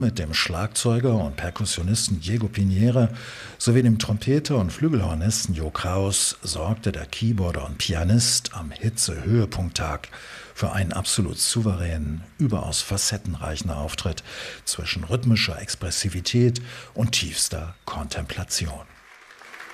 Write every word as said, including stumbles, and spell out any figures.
Mit dem Schlagzeuger und Perkussionisten Diego Piniere sowie dem Trompeter und Flügelhornisten Jo Kraus sorgte der Keyboarder und Pianist am Hitze-Höhepunkttag für einen absolut souveränen, überaus facettenreichen Auftritt zwischen rhythmischer Expressivität und tiefster Kontemplation.